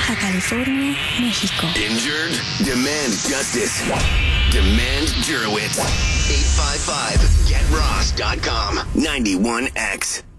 Baja California, México. Injured? Demand justice. Demand Jurowitz. 855-GetRoss.com. 91X.